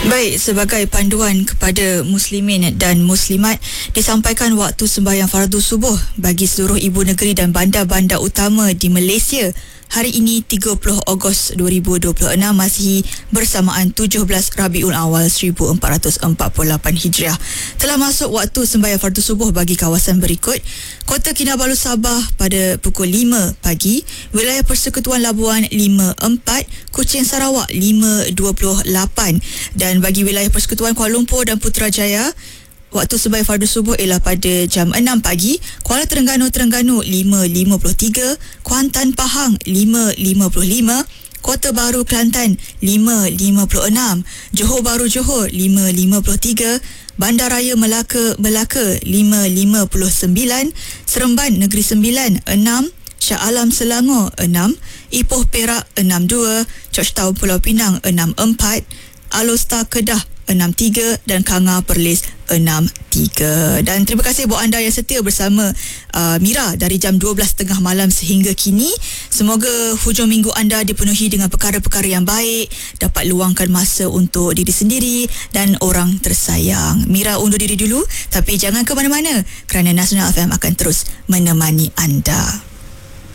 Baik, sebagai panduan kepada muslimin dan muslimat, disampaikan waktu sembahyang fardu subuh bagi seluruh ibu negeri dan bandar-bandar utama di Malaysia hari ini 30 Ogos 2026 Masihi bersamaan 17 Rabiul Awal 1448 Hijriah. Telah masuk waktu sembahyang fardu subuh bagi kawasan berikut: Kota Kinabalu Sabah pada pukul 5 pagi, Wilayah Persekutuan Labuan 5.4, Kuching Sarawak 5.28, dan bagi Wilayah Persekutuan Kuala Lumpur dan Putrajaya waktu sembahyang fardu subuh ialah pada jam 6 pagi, Kuala Terengganu 5.53, Kuantan Pahang 5.55, Kota Baru Kelantan 5.56, Johor Bahru Johor 5.53, Bandaraya Melaka 5.59, Seremban Negeri Sembilan 6, Shah Alam Selangor 6, Ipoh Perak 62, Georgetown Pulau Pinang 64, Alor Kedah 63 dan Kanga Perlis 63. Dan terima kasih buat anda yang setia bersama Mira dari jam 12.30 malam sehingga kini. Semoga hujung minggu anda dipenuhi dengan perkara-perkara yang baik, dapat luangkan masa untuk diri sendiri dan orang tersayang. Mira undur diri dulu, tapi jangan ke mana-mana kerana Nasional FM akan terus menemani anda.